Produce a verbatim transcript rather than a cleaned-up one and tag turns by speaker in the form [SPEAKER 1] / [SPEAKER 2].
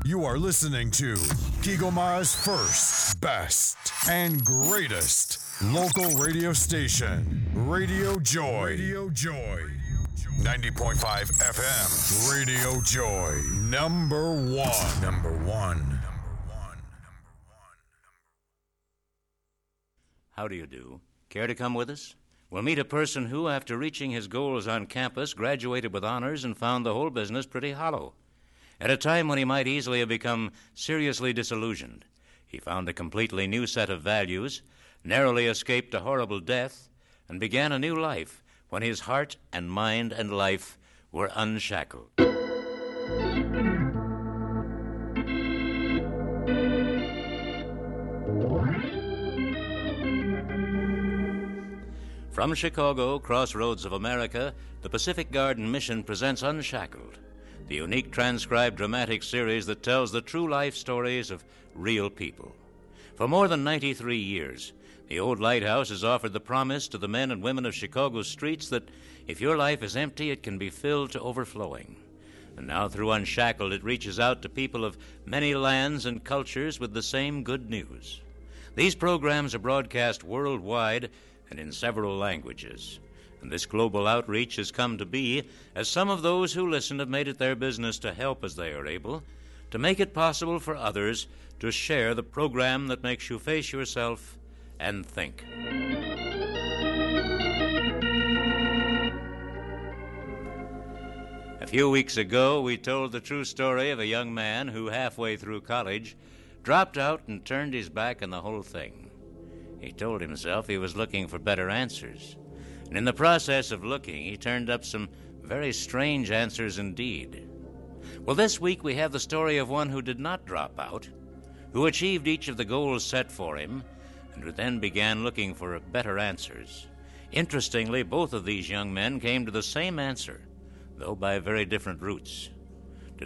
[SPEAKER 1] You are listening to Kigomara's first, best, and greatest local radio station, Radio Joy. Radio Joy. ninety point five F M. Radio Joy. Number one. Number one.
[SPEAKER 2] How do you do? Care to come with us? We'll meet a person who, after reaching his goals on campus, graduated with honors and found the whole business pretty hollow. At a time when he might easily have become seriously disillusioned, he found a completely new set of values, narrowly escaped a horrible death, and began a new life when his heart and mind and life were unshackled. From Chicago, crossroads of America, the Pacific Garden Mission presents Unshackled, the unique transcribed dramatic series that tells the true life stories of real people. For more than ninety-three years, the old lighthouse has offered the promise to the men and women of Chicago's streets that if your life is empty, it can be filled to overflowing. And now through Unshackled, it reaches out to people of many lands and cultures with the same good news. These programs are broadcast worldwide and in several languages. And this global outreach has come to be as some of those who listen have made it their business to help as they are able, to make it possible for others to share the program that makes you face yourself and think. A few weeks ago, we told the true story of a young man who, halfway through college, dropped out and turned his back on the whole thing. He told himself he was looking for better answers. And in the process of looking, he turned up some very strange answers indeed. Well, this week we have the story of one who did not drop out, who achieved each of the goals set for him, and who then began looking for better answers. Interestingly, both of these young men came to the same answer, though by very different routes.